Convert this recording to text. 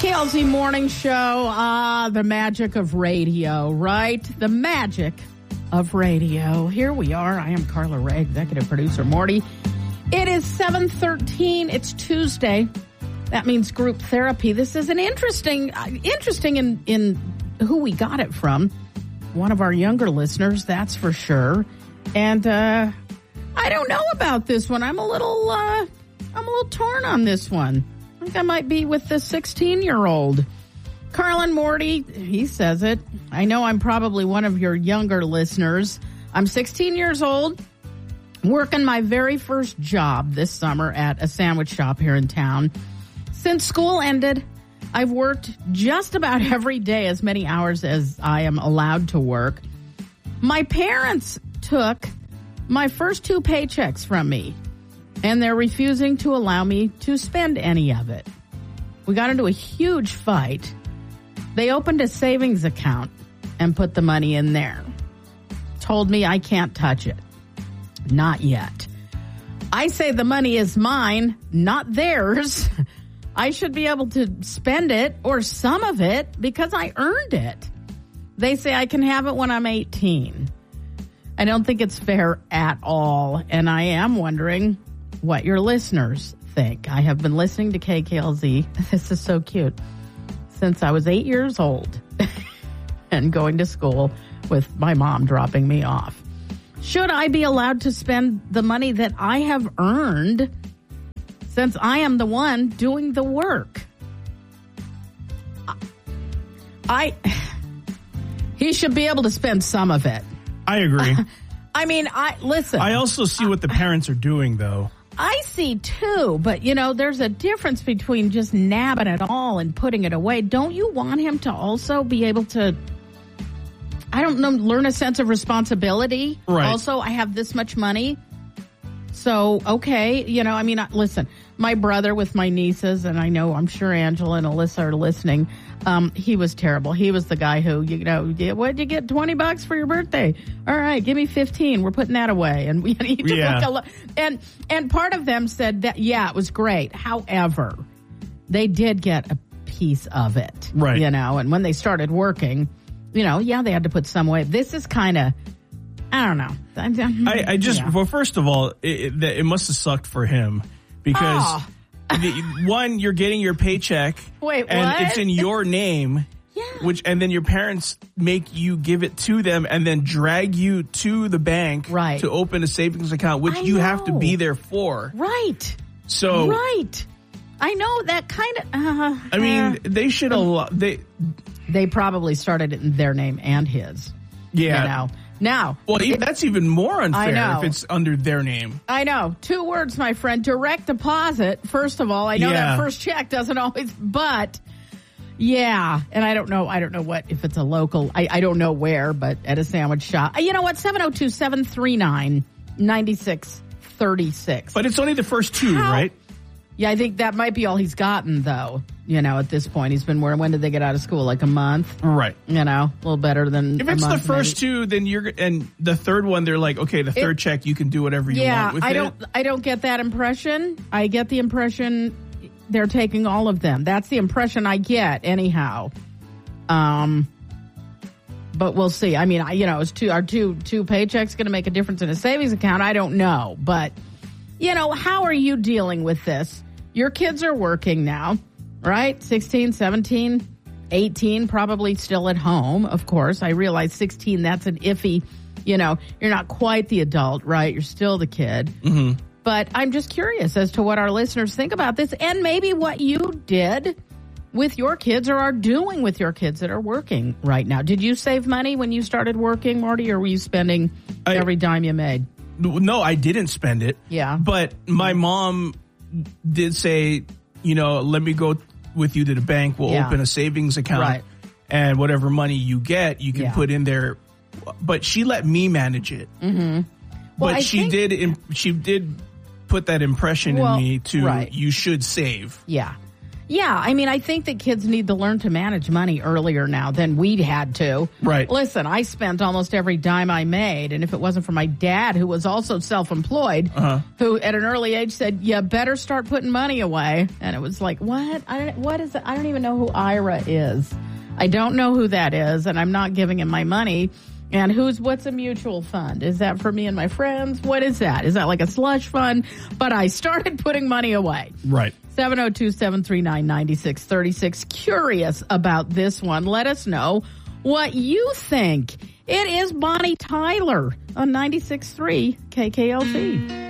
KKLZ Morning Show, the magic of radio, right? The magic of radio. Here we are. I am Carla Ray, executive producer Morty. It is 7:13. It's Tuesday. That means group therapy. This is an interesting in who we got it from. One of our younger listeners, that's for sure. And I don't know about this one. I'm a little torn on this one. I think I might be with the 16-year-old. Carlin Morty, he says it. I know I'm probably one of your younger listeners. I'm 16 years old, working my very first job this summer at a sandwich shop here in town. Since school ended, I've worked just about every day as many hours as I am allowed to work. My parents took my first 2 paychecks from me, and they're refusing to allow me to spend any of it. We got into a huge fight. They opened a savings account and put the money in there. Told me I can't touch it. Not yet. I say the money is mine, not theirs. I should be able to spend it or some of it because I earned it. They say I can have it when I'm 18. I don't think it's fair at all, and I am wondering what your listeners think. I have been listening to KKLZ. This is so cute. Since I was 8 years old and going to school with my mom dropping me off. Should I be allowed to spend the money that I have earned since I am the one doing the work? He should be able to spend some of it. I agree. Listen. I also see what the parents are doing, though. I see, too, but, there's a difference between just nabbing it all and putting it away. Don't you want him to also be able to, learn a sense of responsibility? Right. Also, I have this much money. So, okay, listen, my brother with my nieces, and I'm sure Angela and Alyssa are listening, he was terrible. He was the guy who, what'd you get, $20 for your birthday? All right, give me 15. We're putting that away. And he took and part of them said that, yeah, it was great. However, they did get a piece of it. Right. And when they started working, they had to put some away. This is kind of, I don't know. Well, first of all, it must have sucked for him because one, you're getting your paycheck. Wait, and what? It's in your name. Yeah. And then your parents make you give it to them and then drag you to the bank to open a savings account, which you have to be there for. Right. So. Right. I know that kind of. They should allow. They probably started it in their name and his. Yeah. Now, that's even more unfair if it's under their name. I know. 2 words, my friend. Direct deposit. First of all, I know that first check doesn't always, but yeah. And I don't know what, if it's a local, I don't know where, but at a sandwich shop. You know what? 702-739-9636. But it's only the first 2, right? Yeah, I think that might be all he's gotten, though. At this point, he's been when did they get out of school? Like a month? Right. A little better than if it's the first 2, then and the third one, they're like, okay, the third check, you can do whatever you want with it. I don't get that impression. I get the impression they're taking all of them. That's the impression I get, anyhow. But we'll see. Is our two paychecks going to make a difference in a savings account? I don't know, but how are you dealing with this? Your kids are working now, right? 16, 17, 18, probably still at home, of course. I realize 16, that's an iffy, you're not quite the adult, right? You're still the kid. Mm-hmm. But I'm just curious as to what our listeners think about this and maybe what you did with your kids or are doing with your kids that are working right now. Did you save money when you started working, Marty, or were you spending every dime you made? No, I didn't spend it. Yeah. But my mom did say, let me go with you to the bank. We'll open a savings account. Right. And whatever money you get, you can put in there. But she let me manage it. Mm-hmm. Well, but she did put that impression in me to, you should save. Yeah. Yeah, I mean, I think that kids need to learn to manage money earlier now than we had to. Right. Listen, I spent almost every dime I made, and if it wasn't for my dad, who was also self-employed, who at an early age said, you better start putting money away. And it was like, what? What is it? I don't even know who IRA is. I don't know who that is, and I'm not giving him my money. And what's a mutual fund? Is that for me and my friends? What is that? Is that like a slush fund? But I started putting money away. Right. 702-739-9636. Curious about this one. Let us know what you think. It is Bonnie Tyler on 96.3 KKLT.